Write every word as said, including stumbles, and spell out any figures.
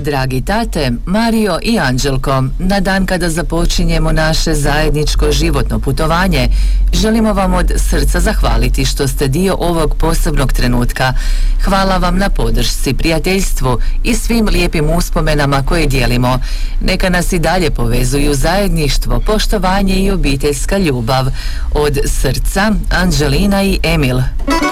Dragi tate, Mario i Anđelko, na dan kada započinjemo naše zajedničko životno putovanje, želimo vam od srca zahvaliti što ste dio ovog posebnog trenutka. Hvala vam na podršci, prijateljstvu i svim lijepim uspomenama koje dijelimo. Neka nas i dalje povezuju zajedništvo, poštovanje i obiteljska ljubav. Od srca, Anđelina i Emil.